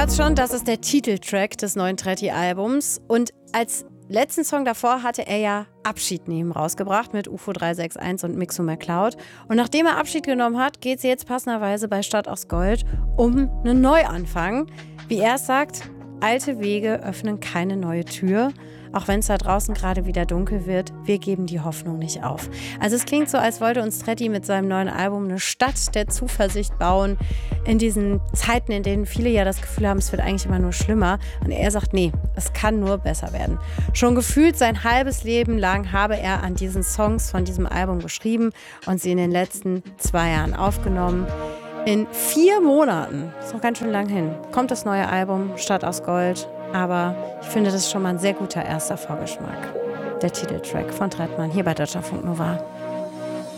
hört's schon, das ist der Titeltrack des neuen Tretti-Albums. Und als letzten Song davor hatte er ja Abschied nehmen rausgebracht mit UFO 361 und Mixo McCloud. Und nachdem er Abschied genommen hat, geht es jetzt passenderweise bei Stadt aus Gold um einen Neuanfang. Wie er es sagt, alte Wege öffnen keine neue Tür. Auch wenn es da draußen gerade wieder dunkel wird, wir geben die Hoffnung nicht auf. Also es klingt so, als wollte uns Tretti mit seinem neuen Album eine Stadt der Zuversicht bauen. In diesen Zeiten, in denen viele ja das Gefühl haben, es wird eigentlich immer nur schlimmer. Und er sagt, nee, es kann nur besser werden. Schon gefühlt sein halbes Leben lang habe er an diesen Songs von diesem Album geschrieben und sie in den letzten 2 Jahren aufgenommen. In 4 Monaten, ist noch ganz schön lang hin, kommt das neue Album Stadt aus Gold. Aber ich finde, das ist schon mal ein sehr guter erster Vorgeschmack. Der Titeltrack von Trettmann hier bei Deutschlandfunk Nova.